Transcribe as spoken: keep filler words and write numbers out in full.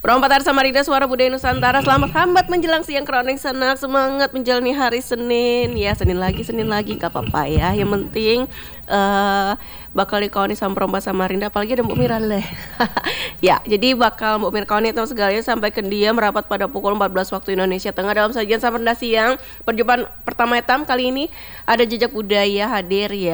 Perompak Samarinda Suara Budaya Nusantara. Selamat hambat menjelang siang kroning sanak. Semangat menjalani hari Senin. Ya Senin lagi, Senin lagi, gak apa-apa ya. Yang penting uh, bakal dikawani sama Perompak Samarinda. Apalagi ada Mbak Mira leh. Ya, jadi bakal Mbak Mira kawani tahu segalanya sampai ke dia merapat pada pukul empat belas waktu Indonesia Tengah dalam sajian Samarinda Siang. Perjumpaan pertama etam kali ini ada Jejak Budaya hadir ya.